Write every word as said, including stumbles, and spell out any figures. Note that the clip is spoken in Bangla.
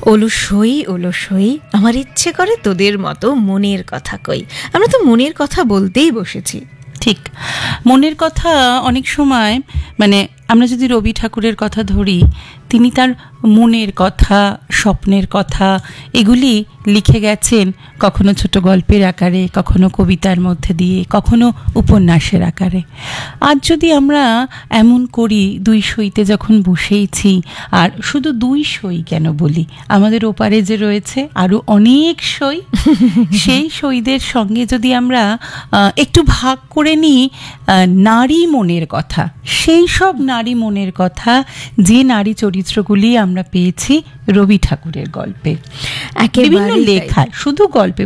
ওলসই ওলসই আমার ইচ্ছে করে তোদের মতো মনের কথা কই। আমরা তো মনের কথা বলতেই বসেছি। ঠিক, মনের কথা অনেক সময়, মানে আমরা যদি রবি ঠাকুরের কথা ধরি, তিনি তার মনের কথা, স্বপ্নের কথা এগুলি লিখে গেছেন, কখনো ছোট গল্পের আকারে, কখনো কবিতার মধ্যে দিয়ে, কখনো উপন্যাসের আকারে। আজ যদি আমরা এমন করি, দুই সইতে যখন বসেইছি, আর শুধু দুই সই কেন বলি, আমাদের ওপারে যে রয়েছে আরো অনেক সই, সেই সইদের সঙ্গে যদি আমরা একটু ভাগ করে নিই নারী মনের কথা, সেই সব নারী মনের কথা, যে নারী চরিত্রগুলি আমরা পেয়েছি রবি ঠাকুরের গল্পে, বিভিন্ন লেখায়, শুধু গল্পে